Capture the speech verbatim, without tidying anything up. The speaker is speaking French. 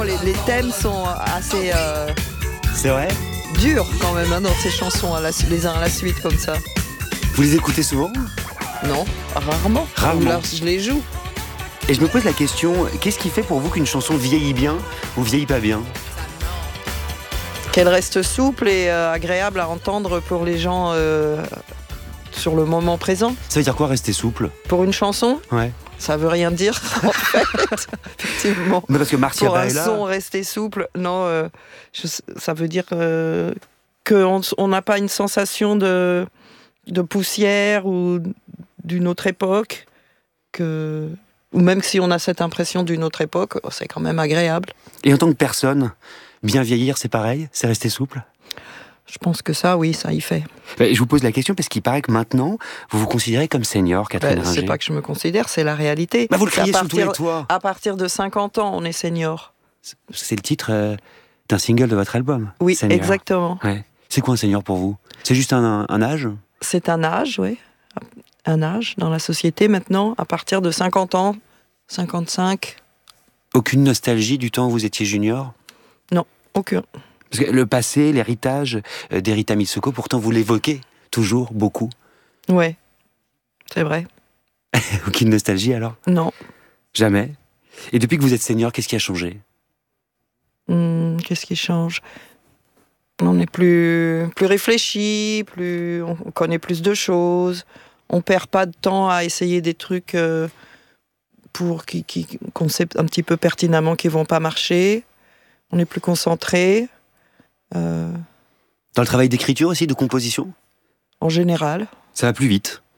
Les, les thèmes sont assez euh, C'est vrai? durs quand même hein, dans ces chansons, à la, les uns à la suite comme ça. Vous les écoutez souvent? Non, rarement. Rarement. Là, je les joue. Et je me pose la question, qu'est-ce qui fait pour vous qu'une chanson vieillit bien ou vieillit pas bien? Qu'elle reste souple et euh, agréable à entendre pour les gens euh, sur le moment présent. Ça veut dire quoi, rester souple? Pour une chanson, Ouais. ça veut rien dire en fait, effectivement. Mais parce que Marcia Pour un Baella... son rester souple, non, euh, je, ça veut dire euh, qu'on on n'a pas une sensation de, de poussière ou d'une autre époque, que, ou même si on a cette impression d'une autre époque, c'est quand même agréable. Et en tant que personne, bien vieillir, c'est pareil? C'est rester souple? Je pense que ça, oui, ça y fait. Je vous pose la question parce qu'il paraît que maintenant, vous vous considérez comme senior, Catherine Ben, Ringer. c'est pas que je me considère, c'est la réalité. Bah vous le C'est à criez sous tous les partir- toits. À partir de cinquante ans, on est senior. C'est le titre euh, d'un single de votre album. Oui, Senior. exactement. Ouais. C'est quoi un senior pour vous? C'est juste un, un âge? C'est un âge, oui. Un âge dans la société maintenant, à partir de cinquante ans, cinquante-cinq. Aucune nostalgie du temps où vous étiez junior? Non, aucun. Parce que le passé, l'héritage euh, d'Erita Mitsuko, pourtant vous l'évoquez toujours beaucoup. Ouais, c'est vrai. Aucune nostalgie alors? Non. Jamais. Et depuis que vous êtes senior, qu'est-ce qui a changé? Hum, qu'est-ce qui change? On est plus, plus réfléchi, plus, on connaît plus de choses. On perd pas de temps à essayer des trucs euh, pour qui, qui, qu'on sait un petit peu pertinemment qui vont pas marcher. On est plus concentré. Euh, Dans le travail d'écriture aussi, de composition? en général. Ça va plus vite.